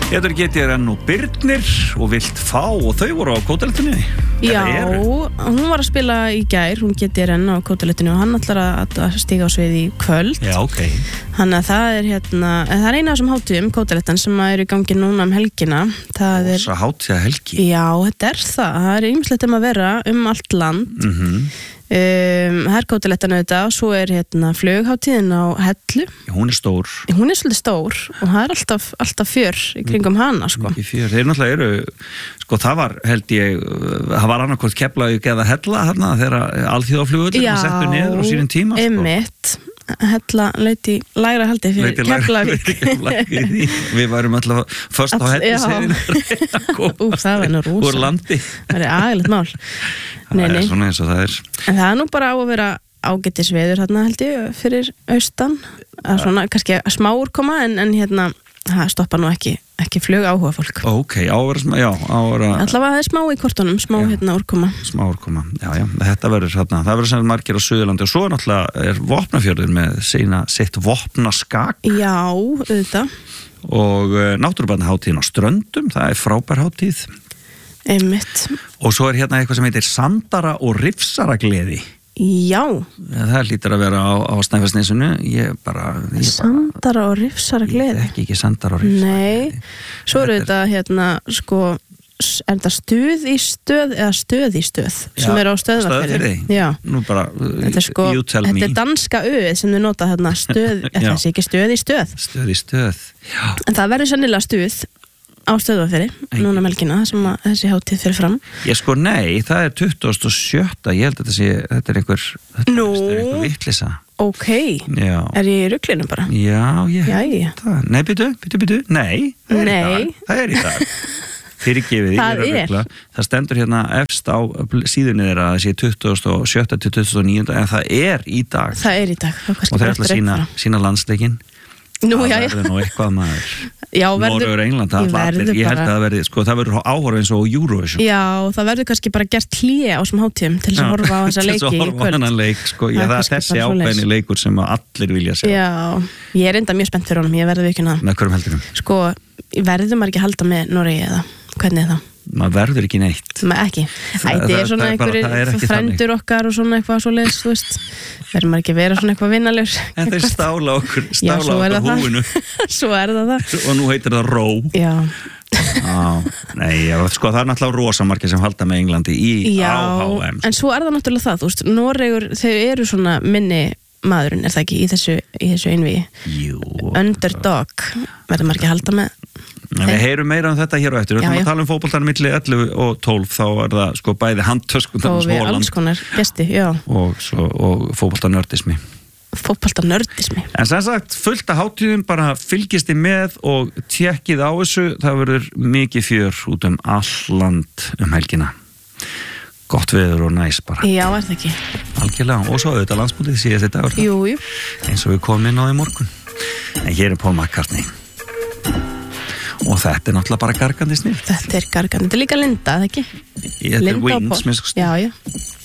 Þetta GTRN og Birnir og Vilt Fá og þau voru á Kótelettunni. Já, hún var að spila í gær, hún GTRN á Kótelettunni og hann ætlar að stíga á svið í kvöld. Já, ok. Þannig að það er það er eina af þessum hátíðum, Kótelettan, sem eru í gangi núna helgina. Það er hátíða helgi. Já, þetta er það. Það er ýmislegt að vera allt land. Það er Kótelettan auðvitað og svo er flughátíðin á Hellu. Hún er stór. Hún er svolítið stór og það er alltaf fjör í kringum hana, sko. Fjör. Þeir náttúrulega sko það var, held ég, það var annarkvort Keflavík eða Hella þarna þegar alþjóðaflugvöllurinn var settur niður á sínum tíma, sko. Einmitt. Hella laut í lægra haldi fyrir Keflavík. Við værum alltaf först á Helliseiðinu það var nú rúsa úr landi. Það er aðeinslegt mál. Það er svona eins og það er. En það er nú bara á að vera ágætis veður þarna, held ég, fyrir austan. Svona kannski smá úrkoma en það stoppa nú ekki flug áhuga fólk. Ok, allavega það er smá í kortunum, smá úrkoma. Smá úrkoma, já, þetta verður þarna, það verður sem margir á Suðurlandi og svo náttúrulega er Vopnafjörður með sitt vopnaskak. Já, auðvitað. Og náttúrubarnahátíðin á Ströndum, það er frábær hátíð. Einmitt. Og svo er eitthvað sem heitir Sandara og Rifsara gleði. Já. Það lítur að vera á Snæfellsnesinu. Sandara og Rifsara gleði. Ekki Sandara og Rifsara gleði. Nei, svo eru þetta sko, er þetta stuð í stöð eða stöð í stöð sem er á Stöðvarfirði? Já. Nú bara, þetta er danska öð sem þau nota stöð, þessi ekki stöð í stöð. Stöð í stöð, já. En það verður sennilega stuð á Stöðvarfirði, núna helgina, sem þessi hátíð fyrir fram. Nei, það er 27. Ég held að þetta er einhver vitleysa. Ok, já. Er ég í ruglinu bara? Já, það. Nei, byrju. Nei, það er í dag. Fyrirgefið, það stendur efst á síðunni þeirra að það sé 27. til 29. en það er í dag. Það er í dag. Og það er alltaf sína landsleikinn. Það verður nú eitthvað maður. Já, Noregur, England, ég held að það verði, sko, það verður áhorf eins og Eurovision. Já, það verður kannski bara gert hlé á þessum hátíðum til að horfa á þessa leiki í kvöld. Til að horfa á þennan leik, sko, það er þessi ákveðni leikur sem allir vilja sjá. Já, ég er enda mjög spennt fyrir honum, ég verði ekki með hverjum heldinum? Sko, verður maður ekki að halda með Noregi eða hvernig er það? Maður verður ekki neitt. Ekki. Það er svona einhverjir frændur okkar og svona eitthvað svo leiðis, þú veist. Verður maður ekki að vera svona eitthvað vinnalegur. En þeir stála okkur húinu. Svo er það. Og nú heitir það ró. Já. Nei, sko það er náttúrulega rosamarkið sem halda með Englandi á HM. En svo er það náttúrulega það, þú veist, Noregur, þau eru svona minni maðurinn, er það ekki, í þessu einvígi? Jú. Underdog. Verður maður ekki að halda með Við heyrum meira þetta hér á eftir. Við ætlum að tala fótboltanum milli 11 og 12, þá er það sko bæði handtöskundarins Holland. Og við alls konar gesti, já. Og fótboltanördismi. En sem sagt, fullt af hátíðum, bara fylgist þið með og tjekkið á þessu, það verður mikið fjör út all land helgina. Gott veður og næs bara. Já, er það ekki? Algjörlega, og svo auðvitað landsmótið síðast þetta ár. Jú. Eins og við komum inn á í morgun. En hér er Paul McCartney. Og þetta er náttúrulega bara gargandi snill. Þetta er gargandi, þetta er líka Linda, eða ekki? Þetta er Wings, Já.